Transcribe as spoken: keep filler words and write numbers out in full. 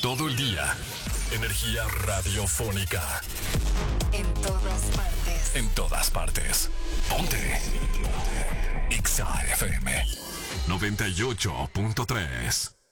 todo el día. Energía radiofónica. En todas partes. En todas partes. Ponte. Exa F M noventa y ocho punto tres.